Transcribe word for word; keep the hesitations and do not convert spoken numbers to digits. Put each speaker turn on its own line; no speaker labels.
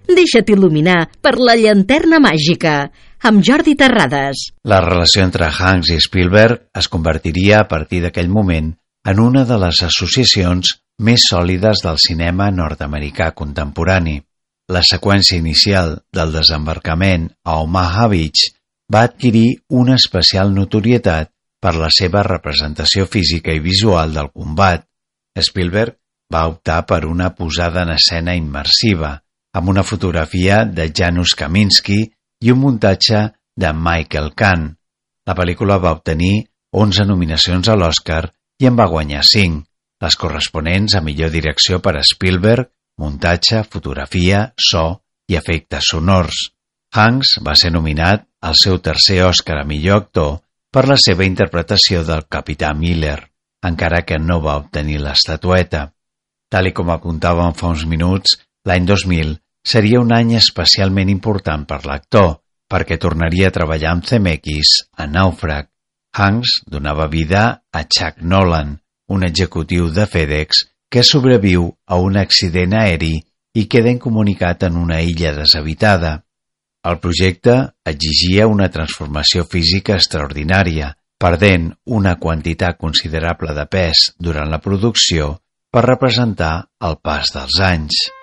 Deixa't il·luminar per la llanterna màgica, amb Jordi Terrades.
La relació entre Hanks i Spielberg es convertiria a partir d'aquell moment en una de les associacions més sòlides del cinema nord-americà contemporani. La seqüència inicial del desembarcament a Omaha Beach va adquirir una especial notorietat per la seva representació física i visual del combat. Spielberg va optar per una posada en escena immersiva, amb una fotografia de Janusz Kaminski i un muntatge de Michael Kahn. La pel·lícula va obtenir onze nominacions a l'Oscar i en va guanyar cinc, les corresponents a millor direcció per a Spielberg, muntatge, fotografia, so i efectes sonors. Hanks va ser nominat al seu tercer Oscar a millor actor per la seva interpretació del Capità Miller, encara que no va obtenir l'estatueta. Tal i com apuntàvem fa uns minuts, l'any dos mil seria un any especialment important per l'actor, perquè tornaria a treballar amb Zemeckis a Nàufrag. Hanks donava vida a Chuck Nolan, un executiu de FedEx que sobreviu a un accident aeri i queda incomunicat en una illa deshabitada. El projecte exigia una transformació física extraordinària, perdent una quantitat considerable de pes durant la producció per representar el pas dels anys.